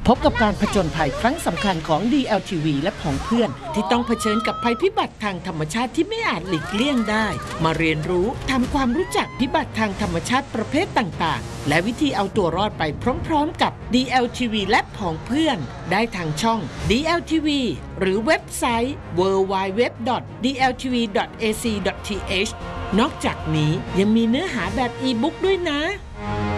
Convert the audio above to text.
พบกับการผจญภัยครั้งสำคัญของ DLTV และผองเพื่อนที่ต้องเผชิญกับภัยพิบัติทางธรรมชาติที่ไม่อาจหลีกเลี่ยงได้มาเรียนรู้ทำความรู้จักพิบัติทางธรรมชาติประเภทต่างๆและวิธีเอาตัวรอดไปพร้อมๆกับ DLTV และผองเพื่อนได้ทางช่อง DLTV หรือเว็บไซต์ www.dltv.ac.th นอกจากนี้ยังมีเนื้อหาแบบอีบุ๊กด้วยนะ